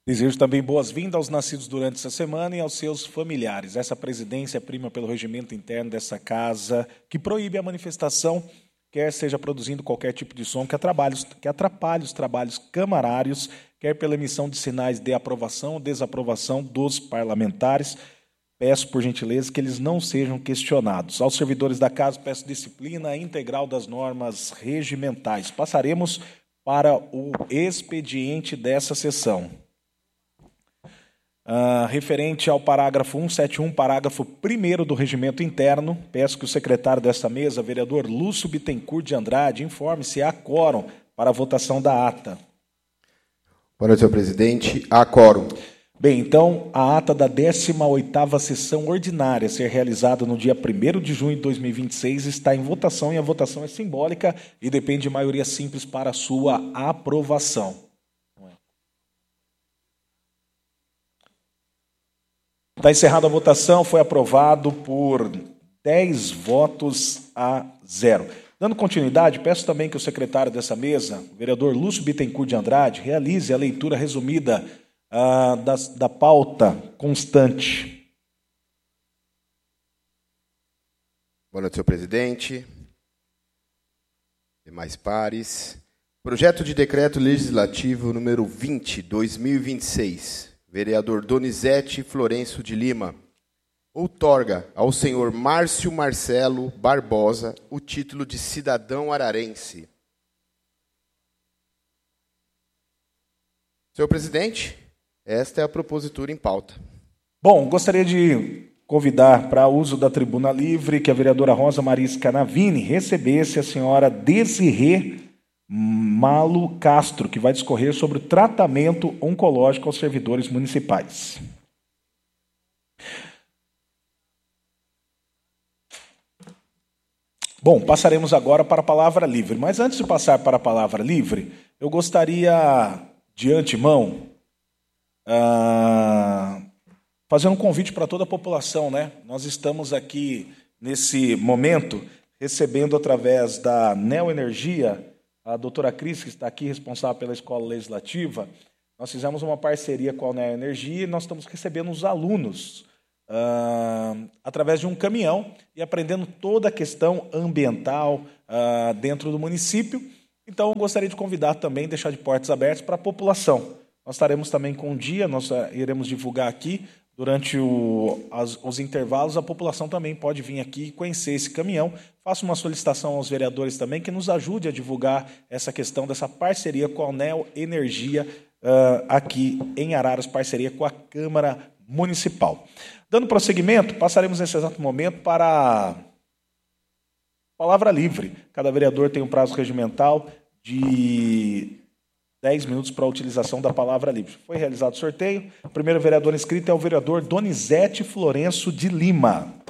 Desejo também boas-vindas aos nascidos durante essa semana e aos seus familiares. Essa presidência prima pelo regimento interno dessa casa, que proíbe a manifestação, quer seja produzindo qualquer tipo de som que atrapalhe os trabalhos camarários, quer pela emissão de sinais de aprovação ou desaprovação dos parlamentares. Peço, por gentileza, que eles não sejam questionados. Aos servidores da casa, peço disciplina integral das normas regimentais. Passaremos para o expediente dessa sessão. Referente ao parágrafo 171, parágrafo 1º do regimento interno, peço que o secretário desta mesa, vereador Lúcio Bittencourt de Andrade, informe se há quórum para a votação da ata. Boa noite, senhor presidente. Há quórum. Bem, então, a ata da 18ª sessão ordinária, a ser realizada no dia 1º de junho de 2026, está em votação e a votação é simbólica e depende de maioria simples para a sua aprovação. Está encerrada a votação, foi aprovado por 10 votos a 0. Dando continuidade, peço também que o secretário dessa mesa, o vereador Lúcio Bittencourt de Andrade, realize a leitura resumida da pauta constante. Boa noite, senhor presidente. Demais pares. Projeto de decreto legislativo número 20/2026. Vereador Donizete Florencio de Lima, outorga ao senhor Márcio Marcelo Barbosa o título de cidadão ararense. Senhor presidente, esta é a propositura em pauta. Bom, gostaria de convidar para uso da tribuna livre que a vereadora Rosa Marisca Navini recebesse a senhora Desirê Malo Castro, que vai discorrer sobre o tratamento oncológico aos servidores municipais. Bom, passaremos agora para a palavra livre. Mas antes de passar para a palavra livre, eu gostaria, de antemão, fazer um convite para toda a população, né? Nós estamos aqui, nesse momento, recebendo através da Neoenergia, a doutora Cris, que está aqui responsável pela Escola Legislativa, nós fizemos uma parceria com a Neoenergia e nós estamos recebendo os alunos através de um caminhão e aprendendo toda a questão ambiental dentro do município. Então, eu gostaria de convidar também, deixar de portas abertas para a população. Nós estaremos também com um dia, nós iremos divulgar aqui, durante os intervalos, a população também pode vir aqui e conhecer esse caminhão. Faço uma solicitação aos vereadores também que nos ajude a divulgar essa questão dessa parceria com a Neoenergia aqui em Araras, parceria com a Câmara Municipal. Dando prosseguimento, passaremos nesse exato momento para a palavra livre. Cada vereador tem um prazo regimental de 10 minutos para a utilização da palavra livre. Foi realizado o sorteio. O primeiro vereador inscrito é o vereador Donizete Florencio de Lima.